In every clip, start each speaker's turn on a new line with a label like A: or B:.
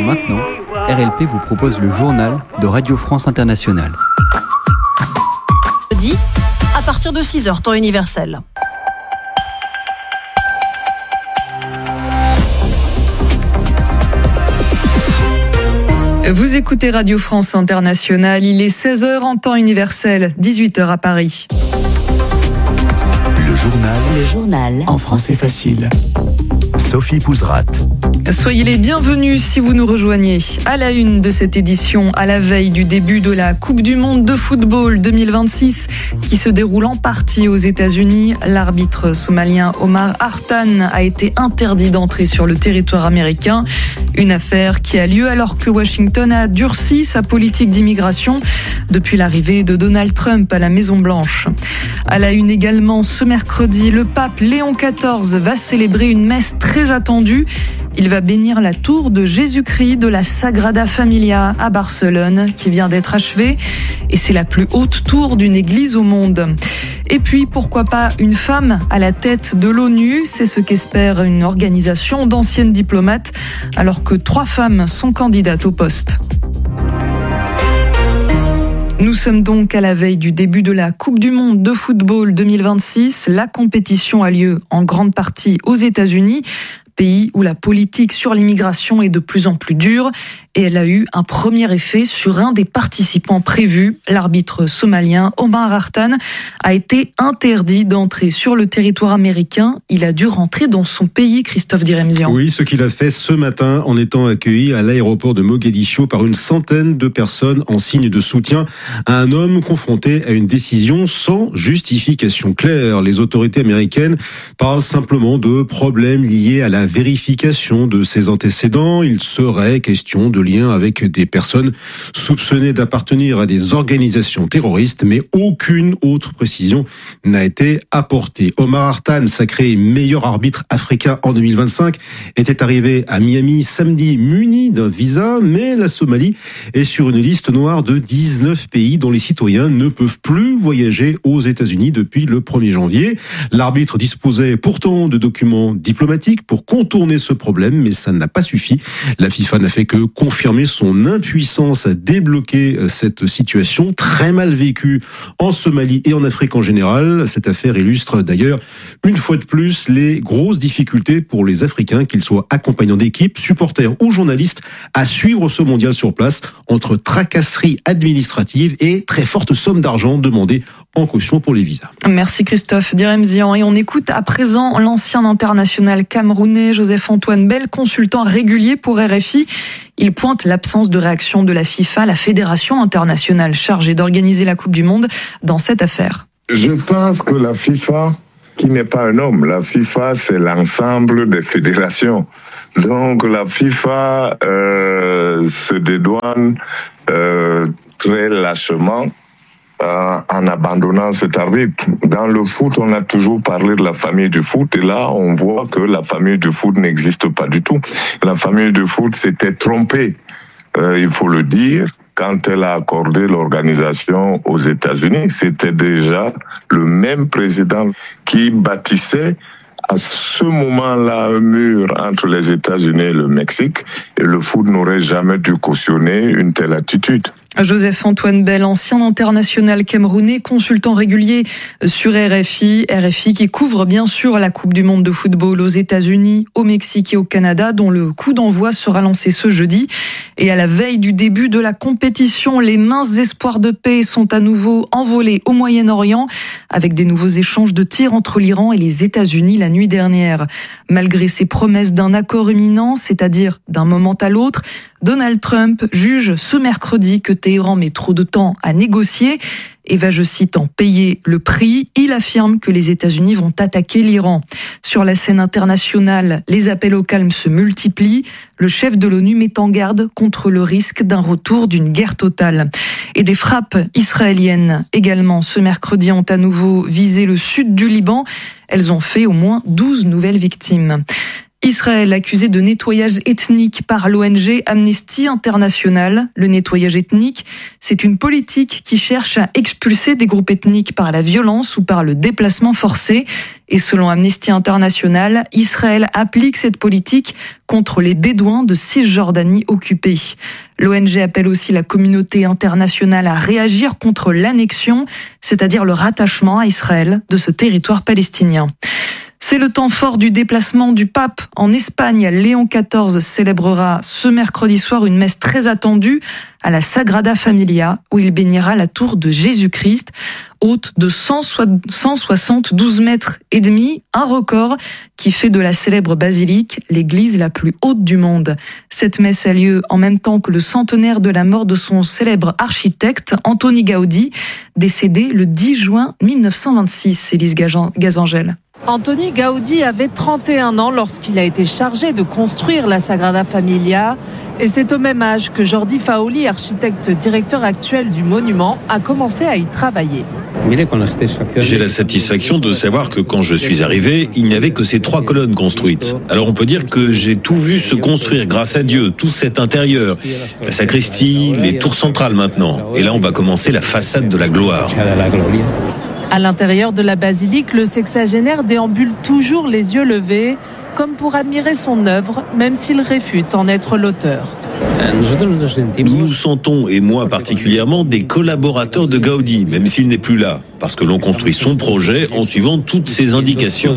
A: maintenant, RLP vous propose le journal de Radio France Internationale.
B: Jeudi, à partir de 6h, temps universel.
C: Vous écoutez Radio France Internationale, il est 16h en temps universel, 18h à Paris.
D: Le journal en français facile. Sophie Pouzrat.
C: Soyez les bienvenus si vous nous rejoignez. À la une de cette édition, à la veille du début de la Coupe du Monde de football 2026, qui se déroule en partie aux États-Unis, l'arbitre somalien Omar Hartan a été interdit d'entrer sur le territoire américain. Une affaire qui a lieu alors que Washington a durci sa politique d'immigration depuis l'arrivée de Donald Trump à la Maison-Blanche. À la une également, ce mercredi, le pape Léon XIV va célébrer une messe très attendue. Il va bénir la tour de Jésus-Christ de la Sagrada Familia à Barcelone, qui vient d'être achevée. Et c'est la plus haute tour d'une église au monde. Et puis, pourquoi pas une femme à la tête de l'ONU? C'est ce qu'espère une organisation d'anciennes diplomates, alors que 3 femmes sont candidates au poste. Nous sommes donc à la veille du début de la Coupe du Monde de football 2026. La compétition a lieu en grande partie aux États-Unis, pays où la politique sur l'immigration est de plus en plus dure, et elle a eu un premier effet sur un des participants prévus. L'arbitre somalien Omar Hartan a été interdit d'entrer sur le territoire américain. Il a dû rentrer dans son pays, Christophe Diremzian.
E: Oui, ce qu'il a fait ce matin en étant accueilli à l'aéroport de Mogadiscio par une centaine de personnes en signe de soutien à un homme confronté à une décision sans justification claire. Les autorités américaines parlent simplement de problèmes liés à la vérification de ses antécédents. Il serait question de liens avec des personnes soupçonnées d'appartenir à des organisations terroristes, mais aucune autre précision n'a été apportée. Omar Hartan, sacré meilleur arbitre africain en 2025, était arrivé à Miami samedi muni d'un visa, mais la Somalie est sur une liste noire de 19 pays dont les citoyens ne peuvent plus voyager aux États-Unis depuis le 1er janvier. L'arbitre disposait pourtant de documents diplomatiques pour contourner ce problème, mais ça n'a pas suffi. La FIFA n'a fait que confirmer son impuissance à débloquer cette situation très mal vécue en Somalie et en Afrique en général. Cette affaire illustre d'ailleurs une fois de plus les grosses difficultés pour les Africains, qu'ils soient accompagnants d'équipes, supporters ou journalistes, à suivre ce mondial sur place, entre tracasseries administratives et très fortes sommes d'argent demandées en caution pour les visas.
C: Merci Christophe Diremzian. Et on écoute à présent l'ancien international camerounais Joseph-Antoine Bell, consultant régulier pour RFI. Il pointe l'absence de réaction de la FIFA, la fédération internationale chargée d'organiser la Coupe du Monde, dans cette affaire.
F: Je pense que la FIFA, qui n'est pas un homme, la FIFA c'est l'ensemble des fédérations. Donc la FIFA se dédouane très lâchement en abandonnant cet arbitre. Dans le foot, on a toujours parlé de la famille du foot, et là, on voit que la famille du foot n'existe pas du tout. La famille du foot s'était trompée, il faut le dire, quand elle a accordé l'organisation aux États-Unis. C'était déjà le même président qui bâtissait à ce moment-là un mur entre les États-Unis et le Mexique, et le foot n'aurait jamais dû cautionner une telle attitude.
C: Joseph-Antoine Bell, ancien international camerounais, consultant régulier sur RFI qui couvre bien sûr la Coupe du Monde de football aux États-Unis, au Mexique et au Canada, dont le coup d'envoi sera lancé ce jeudi. Et à la veille du début de la compétition, les minces espoirs de paix sont à nouveau envolés au Moyen-Orient, avec des nouveaux échanges de tirs entre l'Iran et les États-Unis la nuit dernière. Malgré ses promesses d'un accord imminent, c'est-à-dire d'un moment à l'autre, Donald Trump juge ce mercredi que Téhéran met trop de temps à négocier et va, je cite, en payer le prix. Il affirme que les États-Unis vont attaquer l'Iran. Sur la scène internationale, les appels au calme se multiplient. Le chef de l'ONU met en garde contre le risque d'un retour d'une guerre totale. Et des frappes israéliennes également ce mercredi ont à nouveau visé le sud du Liban. Elles ont fait au moins 12 nouvelles victimes. Israël accusé de nettoyage ethnique par l'ONG Amnesty International. Le nettoyage ethnique, c'est une politique qui cherche à expulser des groupes ethniques par la violence ou par le déplacement forcé. Et selon Amnesty International, Israël applique cette politique contre les Bédouins de Cisjordanie occupée. L'ONG appelle aussi la communauté internationale à réagir contre l'annexion, c'est-à-dire le rattachement à Israël de ce territoire palestinien. C'est le temps fort du déplacement du pape en Espagne. Léon XIV célébrera ce mercredi soir une messe très attendue à la Sagrada Familia, où il bénira la tour de Jésus-Christ, haute de 172 mètres et demi, un record qui fait de la célèbre basilique l'église la plus haute du monde. Cette messe a lieu en même temps que le centenaire de la mort de son célèbre architecte Antoni Gaudi, décédé le 10 juin 1926. Élise Gazangel.
G: Antoni Gaudi avait 31 ans lorsqu'il a été chargé de construire la Sagrada Familia. Et c'est au même âge que Jordi Faoli, architecte directeur actuel du monument, a commencé à y travailler.
H: J'ai la satisfaction de savoir que quand je suis arrivé, il n'y avait que ces 3 colonnes construites. Alors on peut dire que j'ai tout vu se construire grâce à Dieu, tout cet intérieur, la sacristie, les tours centrales maintenant. Et là on va commencer la façade de la gloire.
G: À l'intérieur de la basilique, le sexagénaire déambule toujours les yeux levés, comme pour admirer son œuvre, même s'il réfute en être l'auteur.
H: Nous nous sentons, et moi particulièrement, des collaborateurs de Gaudi, même s'il n'est plus là, parce que l'on construit son projet en suivant toutes ses indications.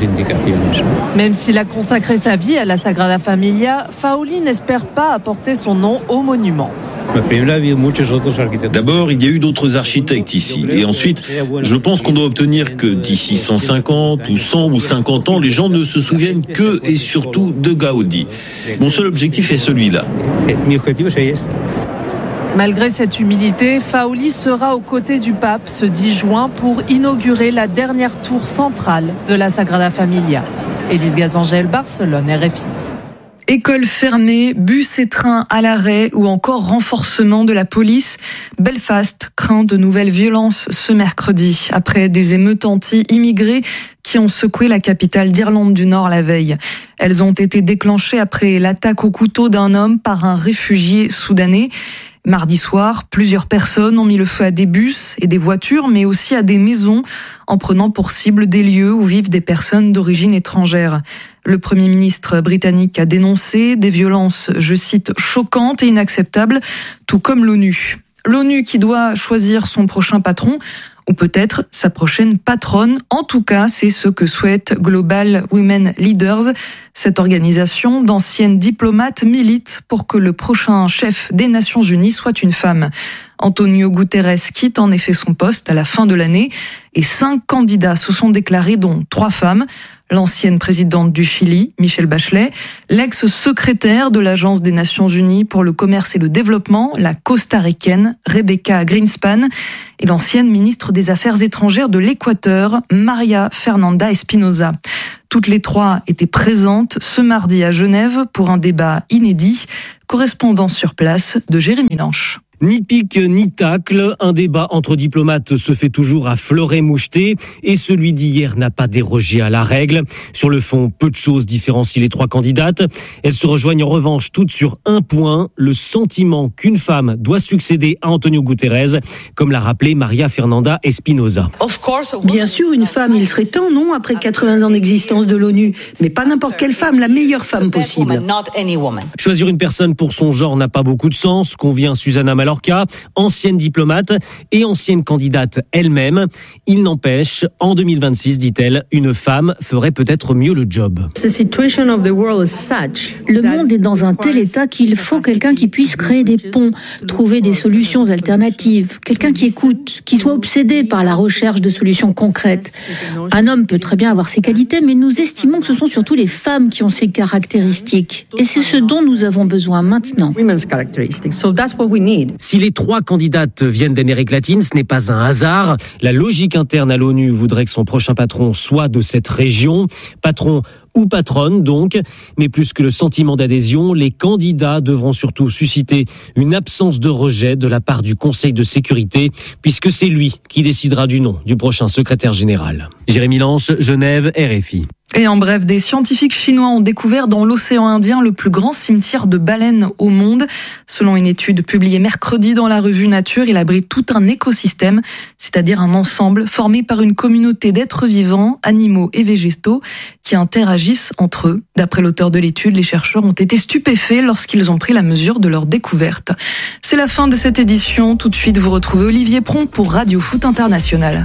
G: Même s'il a consacré sa vie à la Sagrada Familia, Faoli n'espère pas apporter son nom au monument.
H: D'abord, il y a eu d'autres architectes ici. Et ensuite, je pense qu'on doit obtenir que d'ici 150 ou 100 ou 50 ans, les gens ne se souviennent que et surtout de Gaudi. Mon seul objectif est celui-là.
G: Malgré cette humilité, Faoli sera aux côtés du pape ce 10 juin pour inaugurer la dernière tour centrale de la Sagrada Familia. Élise Gazangel, Barcelone, RFI.
C: Écoles fermées, bus et trains à l'arrêt ou encore renforcement de la police. Belfast craint de nouvelles violences ce mercredi après des émeutes anti-immigrés qui ont secoué la capitale d'Irlande du Nord la veille. Elles ont été déclenchées après l'attaque au couteau d'un homme par un réfugié soudanais. Mardi soir, plusieurs personnes ont mis le feu à des bus et des voitures, mais aussi à des maisons, en prenant pour cible des lieux où vivent des personnes d'origine étrangère. Le Premier ministre britannique a dénoncé des violences, je cite, choquantes et inacceptables, tout comme l'ONU. L'ONU qui doit choisir son prochain patron, ou peut-être sa prochaine patronne. En tout cas, c'est ce que souhaite Global Women Leaders. Cette organisation d'anciennes diplomates milite pour que le prochain chef des Nations Unies soit une femme. Antonio Guterres quitte en effet son poste à la fin de l'année et 5 candidats se sont déclarés, dont 3 femmes. L'ancienne présidente du Chili, Michelle Bachelet, l'ex-secrétaire de l'Agence des Nations Unies pour le commerce et le développement, la costaricaine Rebecca Greenspan, et l'ancienne ministre des Affaires étrangères de l'Équateur, Maria Fernanda Espinosa. Toutes les 3 étaient présentes ce mardi à Genève pour un débat inédit. Correspondance sur place de Jérémy Lanche.
I: Ni pique ni tacle, un débat entre diplomates se fait toujours à fleuret-moucheté et celui d'hier n'a pas dérogé à la règle. Sur le fond, peu de choses différencient les 3 candidates. Elles se rejoignent en revanche toutes sur un point, le sentiment qu'une femme doit succéder à Antonio Guterres, comme l'a rappelé Maria Fernanda Espinosa.
J: Bien sûr, une femme, il serait temps, non, après 80 ans d'existence de l'ONU, mais pas n'importe quelle femme, la meilleure femme possible.
I: Choisir une personne pour son genre n'a pas beaucoup de sens, convient Susanna Mallorca, ancienne diplomate et ancienne candidate elle-même. Il n'empêche, en 2026, dit-elle, une femme ferait peut-être mieux le job.
K: Le monde est dans un tel état qu'il faut quelqu'un qui puisse créer des ponts, trouver des solutions alternatives, quelqu'un qui écoute, qui soit obsédé par la recherche de solutions concrètes. Un homme peut très bien avoir ses qualités, mais nous estimons que ce sont surtout les femmes qui ont ces caractéristiques. Et c'est ce dont nous avons besoin maintenant.
I: Si les 3 candidates viennent d'Amérique latine, ce n'est pas un hasard. La logique interne à l'ONU voudrait que son prochain patron soit de cette région. Patron ou patronne donc, mais plus que le sentiment d'adhésion, les candidats devront surtout susciter une absence de rejet de la part du Conseil de sécurité, puisque c'est lui qui décidera du nom du prochain secrétaire général. Jérémy Lanche, Genève, RFI.
C: Et en bref, des scientifiques chinois ont découvert dans l'océan Indien le plus grand cimetière de baleines au monde. Selon une étude publiée mercredi dans la revue Nature, il abrite tout un écosystème, c'est-à-dire un ensemble formé par une communauté d'êtres vivants, animaux et végétaux qui interagissent entre eux. D'après l'auteur de l'étude, les chercheurs ont été stupéfaits lorsqu'ils ont pris la mesure de leur découverte. C'est la fin de cette édition. Tout de suite, vous retrouvez Olivier Pron pour Radio Foot International.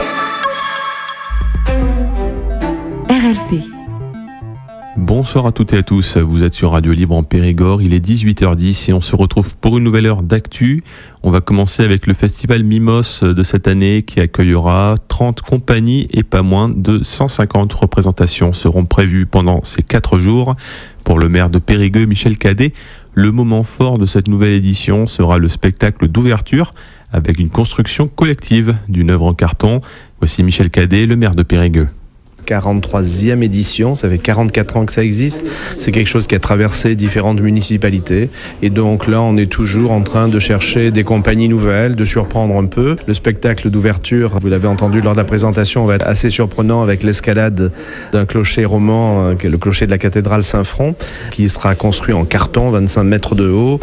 L: RLP.
M: Bonsoir à toutes et à tous, vous êtes sur Radio Libre en Périgord, il est 18h10 et on se retrouve pour une nouvelle heure d'actu. On va commencer avec le festival Mimos de cette année qui accueillera 30 compagnies et pas moins de 150 représentations seront prévues pendant ces 4 jours. Pour le maire de Périgueux, Michel Cadet, le moment fort de cette nouvelle édition sera le spectacle d'ouverture avec une construction collective d'une œuvre en carton. Voici Michel Cadet, le maire de Périgueux.
N: 43e édition, ça fait 44 ans que ça existe, c'est quelque chose qui a traversé différentes municipalités et donc là on est toujours en train de chercher des compagnies nouvelles, de surprendre un peu. Le spectacle d'ouverture, vous l'avez entendu lors de la présentation, va être assez surprenant avec l'escalade d'un clocher roman, qui est le clocher de la cathédrale Saint-Front, qui sera construit en carton, 25 mètres de haut.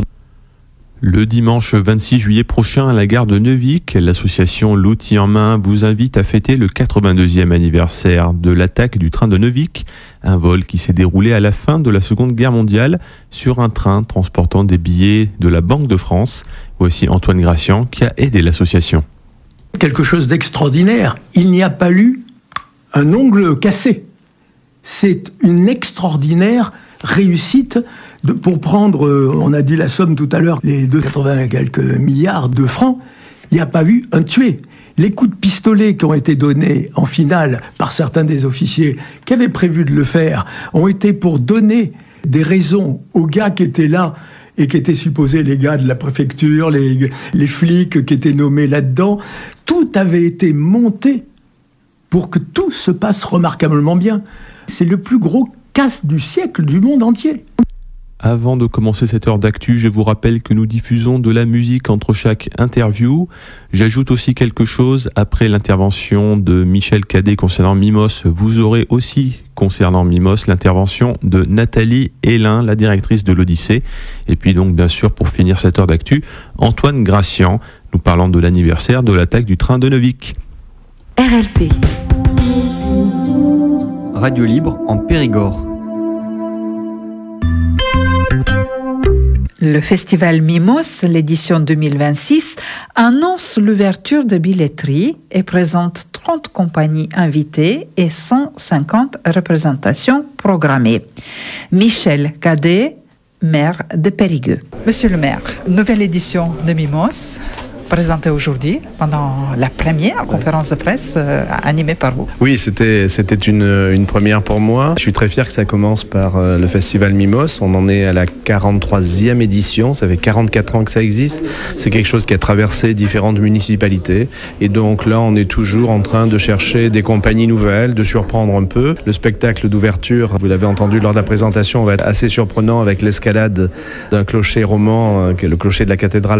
M: Le dimanche 26 juillet prochain à la gare de Neuvic, l'association L'Outil en Main vous invite à fêter le 82e anniversaire de l'attaque du train de Neuvic, un vol qui s'est déroulé à la fin de la Seconde Guerre mondiale sur un train transportant des billets de la Banque de France. Voici Antoine Gracian qui a aidé l'association.
O: Quelque chose d'extraordinaire, il n'y a pas eu un ongle cassé. C'est une extraordinaire réussite pour prendre, on a dit la somme tout à l'heure, les 280 et quelques milliards de francs, il n'y a pas eu un tué. Les coups de pistolet qui ont été donnés en finale par certains des officiers qui avaient prévu de le faire ont été pour donner des raisons aux gars qui étaient là et qui étaient supposés les gars de la préfecture, les flics qui étaient nommés là-dedans. Tout avait été monté pour que tout se passe remarquablement bien. C'est le plus gros casse du siècle du monde entier.
M: Avant de commencer cette heure d'actu, je vous rappelle que nous diffusons de la musique entre chaque interview. J'ajoute aussi quelque chose, après l'intervention de Michel Cadet concernant Mimos, vous aurez aussi, concernant Mimos, l'intervention de Nathalie Hélin, la directrice de l'Odyssée. Et puis donc, bien sûr, pour finir cette heure d'actu, Antoine Gracian, nous parlons de l'anniversaire de l'attaque du train de Neuvic.
L: RLP.
A: Radio Libre en Périgord.
P: Le festival Mimos, l'édition 2026, annonce l'ouverture de billetterie et présente 30 compagnies invitées et 150 représentations programmées. Michel Cadet, maire de Périgueux. Monsieur le maire, nouvelle édition de Mimos, présentée aujourd'hui pendant la première conférence de presse animée par vous.
N: Oui, c'était une première pour moi. Je suis très fier que ça commence par le festival Mimos. On en est à la 43e édition. Ça fait 44 ans que ça existe. C'est quelque chose qui a traversé différentes municipalités. Et donc là, on est toujours en train de chercher des compagnies nouvelles, de surprendre un peu. Le spectacle d'ouverture, vous l'avez entendu lors de la présentation, va être assez surprenant avec l'escalade d'un clocher roman, qui est le clocher de la cathédrale